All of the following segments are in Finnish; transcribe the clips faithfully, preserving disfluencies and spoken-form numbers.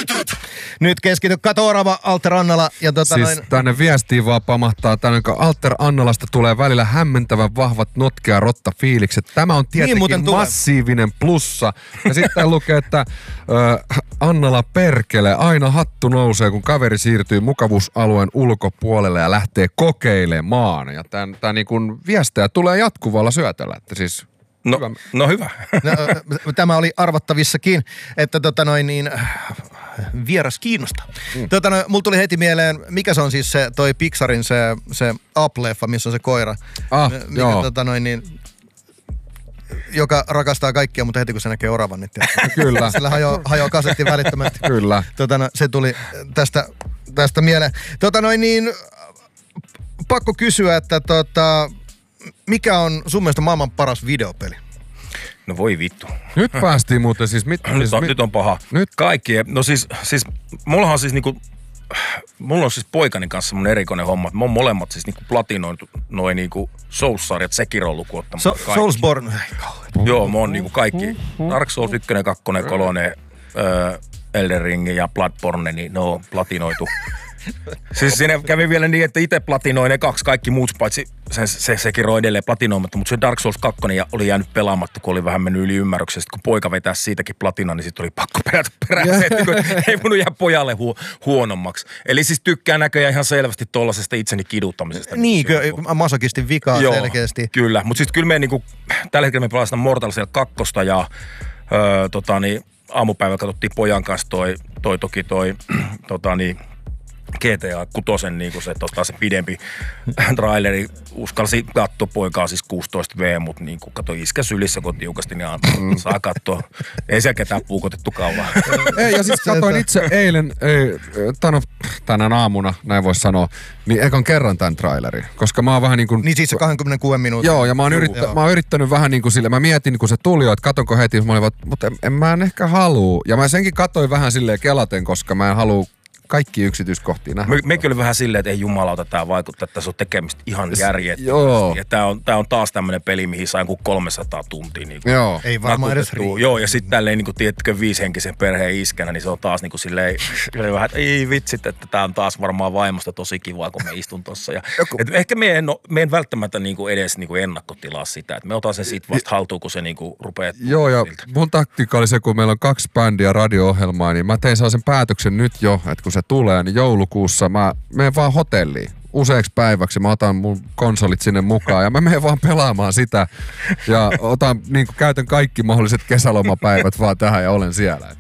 Nyt keskity, kato orava Alter Annala. Ja tota siis noin... tänne viestiin vaan pamahtaa, tänne kun Alter Annalasta tulee välillä hämmentävän vahvat notkea rotta fiilikset. Tämä on tietenkin niin massiivinen plussa. Ja sitten lukee, että äh, Annala perkele, aina hattu nousee, kun kaveri siirtyy mukavuusalueen ulkopuolelle ja lähtee kokeilemaan. Ja tämän, tämän niin kuin viestejä tulee jatkuvalla syötöllä, että siis... No hyvä. No hyvä. No, tämä oli arvattavissakin, että tota noin niin... Vieras kiinnostaa. Mm. Tota, no, mulla tuli heti mieleen, mikä se on siis se, toi Pixarin se, se Up-leffa, missä on se koira. Ah, mikä, joo. Tota, noin, niin, joka rakastaa kaikkia, mutta heti kun se näkee oravan, niin kyllä. Sillä hajoaa hajo kasetti välittömästi. Kyllä. Tota, no, se tuli tästä, tästä mieleen. Tota, noin, niin, pakko kysyä, että tota, mikä on sun mielestä maailman paras videopeli? No voi vittu. Nyt päästiin muuten siis... Mit, nyt, siis on, mit, nyt on paha. Nyt? Kaikki. No siis, siis mullahan on siis niinku... Mulla on siis poikani kanssa mun erikoinen homma. Mä oon molemmat siis niinku platinoitu noin niinku Souls-sarjat, Sekiron lukuun ottamatta so, Soulsborne. Joo, mä oon niinku kaikki. Dark Souls yksi, kaksi, kolme, öö, Elden Ring ja Bloodborne, niin ne on platinoitu. Siis siinä kävi vielä niin, että itse platinoi ne kaksi, kaikki muut paitsi se, se, sekin on edelleen platinoimatta, mutta se Dark Souls kaksi oli jäänyt pelaamatta, kun oli vähän mennyt yli ymmärryksestä. Kun poika vetää siitäkin platina, niin sitten oli pakko perätä perään se, että ei voinut jää pojalle hu- huonommaksi. Eli siis tykkää näköjään ihan selvästi tollasesta itseni kiduttamisesta. Niin, masokistin vikaa Joo, selkeästi. Kyllä, mutta sitten kyllä me niinku, tällä hetkellä me pelastaan Mortal Kombat kakkosta ja öö, tota, niin, aamupäivällä katsottiin pojan kanssa toi, toi toki toi tota, niin, G T A kutosen niin se, tota, se pidempi traileri. Uskalsi katsoa, poikaa siis kuusitoista vuotias, mutta niin kato iskä sylissä, kun tiukasti, niin mm. saa katsoa. Ei siellä ketään puukotettu kauan. Ei, ja siis katsoin itse eilen, ei, tano, tänään aamuna, näin voisi sanoa, niin ekan kerran tämän trailerin. Koska mä oon vähän niin kuin... Niin siis se kaksikymmentäkuusi minuuttia. Joo, ja mä oon, yrittä, mä oon yrittänyt vähän niin kuin sille, mä mietin, kun se tuli jo, että katonko heti, mä olin, mutta en, en mä en ehkä haluu. Ja mä senkin katoin vähän silleen kelaten, koska mä en halua kaikki yksityiskohtia nähdä. Me, mekin oli vähän silleen, että ei jumalauta, tää vaikuttaa, että tässä on tekemistä ihan järjettömästi. Joo. Ja tää on, tää on taas tämmönen peli, mihin saa joku kolmesataa tuntia. Niin joo. Ei varmaan edes riitä. Joo, ja sitten tälleen, niin kuin tiedättekö, viishenkisen perheen iskänä, niin se on taas niin kuin silleen, vähän, että ei vitsit, että tää on taas varmaan vaimosta tosi kivaa, kun me istun tossa. Ja, et ehkä me en, me en välttämättä niin kuin edes niin kuin ennakkotilaa sitä, että me otan sen siitä vasta haltuun, kun se niin kuin rupeaa. Joo, ja siltä. Mun taktiikka oli se, kun meillä on kaksi bändiä radio-ohjelmaa, niin mä tein sellaisen päätöksen nyt jo, että kun se tulee, niin joulukuussa mä menen vaan hotelliin useaksi päiväksi. Mä otan mun konsolit sinne mukaan ja mä menen vaan pelaamaan sitä. Ja otan, niin kuin käytän kaikki mahdolliset kesälomapäivät vaan tähän ja olen siellä.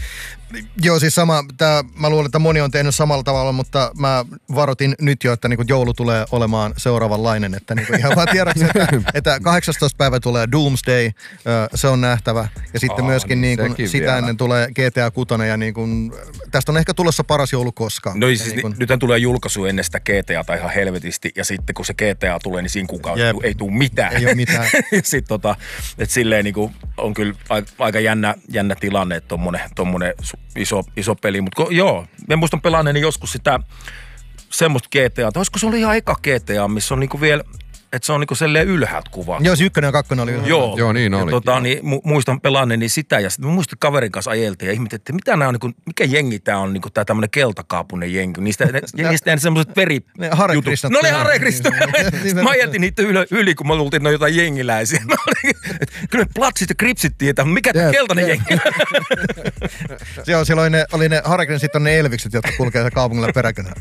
Joo, siis sama, tää, mä luulen, että moni on tehnyt samalla tavalla, mutta mä varoitin nyt jo, että niinku joulu tulee olemaan seuraavanlainen, että niinku ihan vaan tiedätkö, että, että kahdeksastoista päivä tulee Doomsday, se on nähtävä, ja sitten Aa, myöskin niin niinku, sitä vielä. Ennen tulee G T A kuusi, ja niinku, tästä on ehkä tulossa paras joulu koskaan. No siis niinku, nythän tulee julkaisu ennen sitä G T A:ta ihan helvetisti, ja sitten kun se G T A tulee, niin siinä kukaan yep. ei tule mitään. Ei ole mitään. Sitten tota, että silleen niinku on kyllä aika jännä, jännä tilanne, että tommonen, tommonen iso, iso peli, mutta joo, mä muistan pelanneeni joskus sitä semmoista G T A:ta, olisiko se oli ihan eka G T A, missä on niinku vielä, että se on niinku selleen ylhäältä kuva. Joo, se ykkönen ja kakkonen oli ylhäältä. Joo, joo niin oli. Tota, niin, mu- muistan pelanneeni sitä ja sitten mä muistan kaverin kanssa ajeltiin ja ihmetin, että mitä nämä on, niinku, mikä jengi tää on, niinku tää tämmönen keltakaapunen jengi. Niistä ne, jengistä ne semmoiset veri ne Hare-Kristat. No ne Hare-Kristat. Mä ajeltiin niitä yli, yli, kun mä luultiin, että ne on jotain jengiläisiä. Kyllä ne platsit ja kripsit tietää, mikä tää keltainen jengi. Joo, siellä oli ne, oli ne Hare-Kristat, sitten on ne elvikset, jotka kulkee se kaupungilla peräkönä.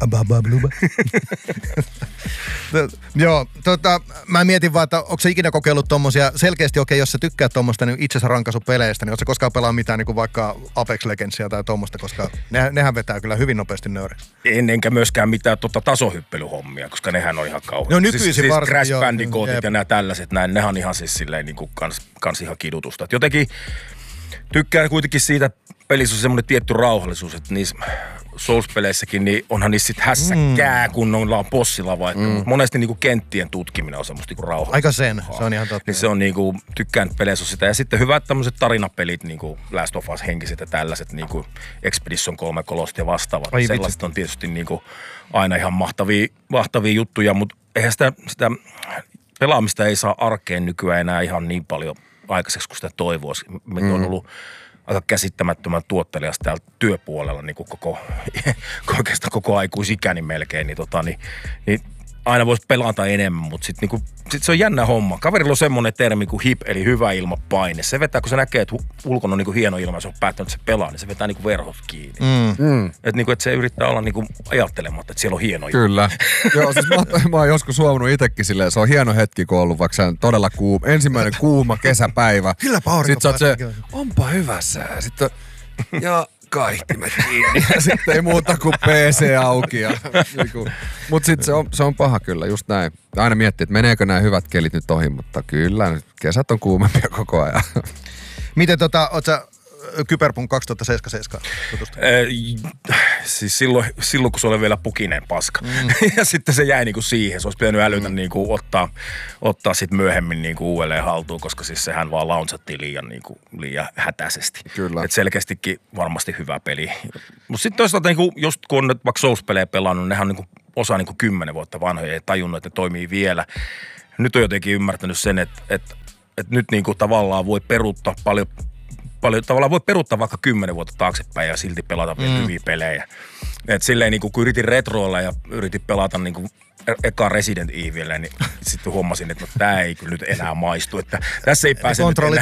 Joo, tota, mä mietin vaan, että onko se ikinä kokeillut tommosia, selkeästi okei, okay, jos sä tykkää tommoista niin itsensä rankaisupeleistä, niin oot sä koskaan pelaa mitään niin kuin vaikka Apex Legendsia tai tommoista, koska ne, nehän vetää kyllä hyvin nopeasti nöyreksi. En, enkä myöskään mitään tota tasohyppelyhommia, koska nehän on ihan kauhean. No nykyisin siis, varsin. Siis Crash Bandicootit ja nämä tällaiset, näin, nehän on ihan siis silleen niin kuin kans, kans ihan kidutusta. Et jotenkin tykkään kuitenkin siitä, pelissä on semmoinen tietty rauhallisuus, että niissä Souls-peleissäkin, niin onhan niissä sit hässäkkää, mm. kun ollaan bossilla vaikka. Mm. Monesti niinku kenttien tutkiminen on semmoista niinku rauhallista. Aika sen, se on ihan totta. Niin se on niinku, tykkään peleissä sitä. Ja sitten hyvät tämmöiset tarinapelit, niinku Last of Us henkiset ja tällaiset, niinku Expedition kolme Kolost ja vastaavat. Ai, sellaiset vitsi. On tietysti niinku aina ihan mahtavia, mahtavia juttuja, mutta eihän sitä, sitä pelaamista ei saa arkeen nykyään enää ihan niin paljon aikaiseksi, kun sitä toivoisi. Mekin mm. on ollut aika käsittämättömän tuottelias täällä työpuolella niin kuin koko, oikeastaan koko aikuisikäni melkein, niin, tota, niin, niin aina voisi pelata enemmän, mutta sitten niinku, sit se on jännä homma. Kaverilla on semmoinen termi kuin hip, eli hyvä ilmapaine. Se vetää, kun se näkee, että ulkona on niinku hieno ilma, ja se on päättänyt, että se pelaa, niin se vetää niinku verhot kiinni. Mm. Mm. Että niinku, et se yrittää olla niinku ajattelematta, että siellä on hieno ilma. Kyllä. Joo, siis mä, mä oon joskus huomannut itsekin silleen, se on hieno hetki, kun on ollut vaikka se todella kuuma, ensimmäinen kuuma kesäpäivä. Kylläpä aurinko. Sitten sä oot se, onpa hyvä sää. Sitten ja kaihtimet kiinni. Ja sitten ei muuta kuin P C auki. Ja, niinku. Mut sit se on, se on paha kyllä, just näin. Aina miettii, että meneekö nämä hyvät kelit nyt ohi, mutta kyllä, kesät on kuumempia koko ajan. Miten tota, oot sä Kyberpunk kaksituhattaseitsemäntoista tutustunut? Äh, siis silloin, silloin, kun se oli vielä pukinen paska. Mm. Ja sitten se jäi niinku siihen. Se olisi pitänyt älytä mm. niinku ottaa, ottaa sit myöhemmin niinku uudelleen haltuun, koska siis sehän vaan launchattiin liian, niinku, liian hätäisesti. Kyllä. Et selkeästikin varmasti hyvä peli. Mutta sitten toisaalta, niinku, just kun on nyt vaikka Souls-pelejä pelannut, nehän on niinku, osa niinku kymmenen vuotta vanhoja ja tajunnut, että ne toimii vielä. Nyt on jotenkin ymmärtänyt sen, että et, et nyt niinku tavallaan voi peruuttaa paljon Paljon tavallaan voi peruuttaa vaikka kymmenen vuotta taaksepäin ja silti pelata vielä mm. hyviä pelejä. Et silleen niin kun yritin retroilla ja yritin pelata niin kuin eka Resident Evilia, niin sitten huomasin, että no tää ei kyllä nyt enää maistu. Että tässä ei pääse kontrollit